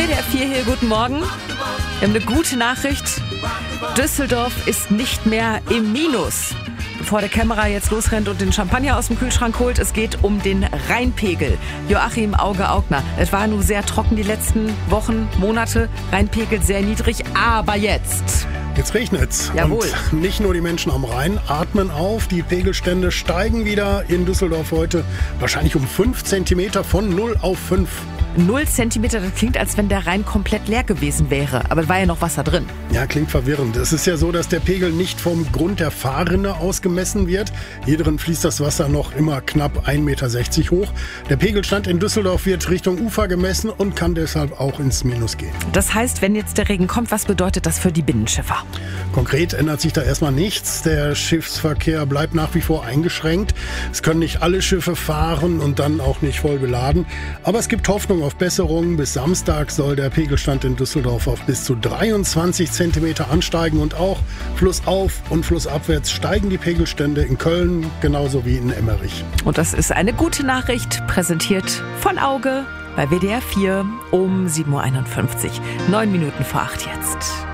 WDR 4 hier, guten Morgen. Wir haben eine gute Nachricht. Düsseldorf ist nicht mehr im Minus. Bevor der Kämmerer jetzt losrennt und den Champagner aus dem Kühlschrank holt, es geht um den Rheinpegel. Joachim Auge-Augner. Es war nur sehr trocken die letzten Wochen, Monate. Rheinpegel sehr niedrig, aber jetzt... Jetzt regnet's. Jawohl. Und nicht nur die Menschen am Rhein atmen auf. Die Pegelstände steigen wieder in Düsseldorf heute wahrscheinlich um 5 Zentimeter von 0 auf 5. 0 Zentimeter, das klingt, als wenn der Rhein komplett leer gewesen wäre. Aber es war ja noch Wasser drin. Ja, klingt verwirrend. Es ist ja so, dass der Pegel nicht vom Grund der Fahrrinne aus gemessen wird. Hier drin fließt das Wasser noch immer knapp 1,60 Meter hoch. Der Pegelstand in Düsseldorf wird Richtung Ufer gemessen und kann deshalb auch ins Minus gehen. Das heißt, wenn jetzt der Regen kommt, was bedeutet das für die Binnenschiffer? Konkret ändert sich da erstmal nichts. Der Schiffsverkehr bleibt nach wie vor eingeschränkt. Es können nicht alle Schiffe fahren und dann auch nicht voll beladen. Aber es gibt Hoffnung auf Besserung. Bis Samstag soll der Pegelstand in Düsseldorf auf bis zu 23 Zentimeter ansteigen. Und auch flussauf und flussabwärts steigen die Pegelstände in Köln genauso wie in Emmerich. Und das ist eine gute Nachricht, präsentiert von Auge bei WDR 4 um 7.51 Uhr. 9 Minuten vor 8 jetzt.